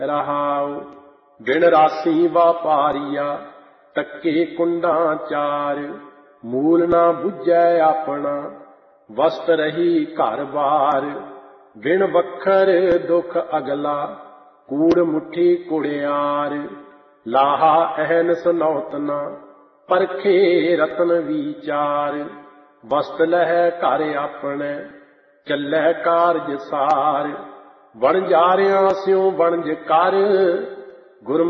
ਰਹਾਉ। ਬਿਨ ਰਾਸੀ ਵਾਪਾਰੀਆ ਟੱਕੇ ਕੁੰਡਾਂ ਚਾਰ, ਮੂਲ ਨਾ ਬੁੱਝੈ ਆਪਣਾ ਵਸਤ ਰਹੀ ਘਰ ਬਾਰ। ਬਿਨ ਵੱਖਰ ਦੁਖ ਅਗਲਾ ਕੂੜ ਮੁੱਠੀ ਕੁੜਿਆਰ, ਲਾਹਾ ਅਹਨਸ ਨੌਤਨਾ ਪਰਖੇ ਰਤਨ ਵਿਚਾਰ। ਵਸਤ ਲਹੈ ਘਰ ਆਪਣੇ ਚੱਲੈ ਕਾਰਜ ਸਾਰ, ਵਣਜਾਰਿਆਂ ਸਿਉ ਵਣਜ ਕਰ। ਗੁਰ